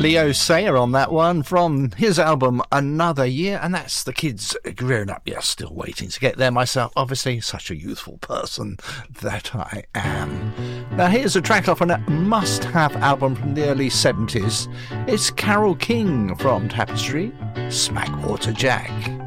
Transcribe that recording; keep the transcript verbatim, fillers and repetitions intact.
Leo Sayer on that one from his album Another Year, and that's the kids growing up. Yeah, still waiting to get there myself. Obviously, such a youthful person that I am. Now, here's a track off a must-have album from the early seventies. It's Carole King from Tapestry, Smackwater Jack.